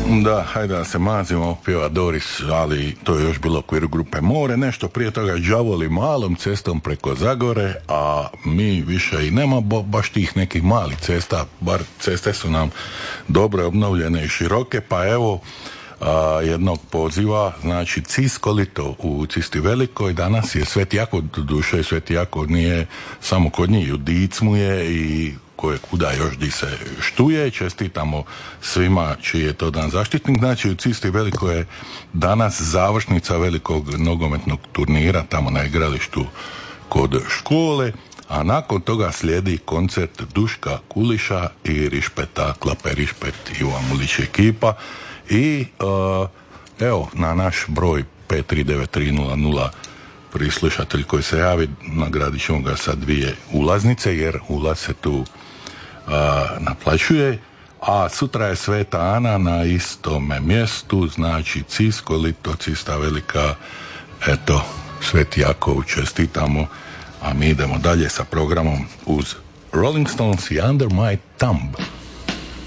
Da, hajde da se mazimo, pjeva Doris, ali to je još bilo u okviru grupe More, nešto prije toga Đavoli malom cestom preko Zagore, a mi više i nema baš tih nekih malih cesta, bar ceste su nam dobro obnovljene i široke, pa evo jednog poziva, znači Ciskolito u Cisti Velikoj, danas je Sveti Jakov, doduše Sveti Jakov nije samo kod njih, u Dicmu je i koje kuda još di se štuje, čestitamo svima čiji je to dan zaštitnik, znači u Cisti Velikoj je danas završnica velikog nogometnog turnira tamo na igralištu kod škole, a nakon toga slijedi koncert Duška Kuliša i Rišpeta, Klape Rišpet, Ivan Mulić ekipa. I evo, na naš broj 53930 prvi slušatelj koji se javi, nagradit ćemo ga sa 2 ulaznice, jer ulaz se tu naplaćuje, a sutra je Sveta Ana na istome mjestu, znači Ciskolito, Cista Velika, eto, Sveti Jakov, čestitamo, a mi idemo dalje sa programom uz Rolling Stones i Under My Thumb.